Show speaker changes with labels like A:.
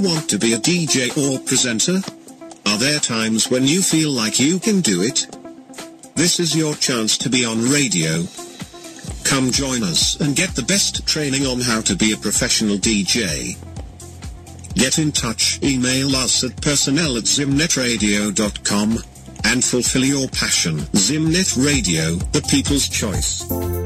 A: Want to be a DJ or presenter? Are there times when you feel like you can do it? This is your chance to be on radio. Come join us and get the best training on how to be a professional DJ. Get in touch, email us at personnel@zimnetradio.com and fulfill your passion. Zimnet Radio, the people's choice.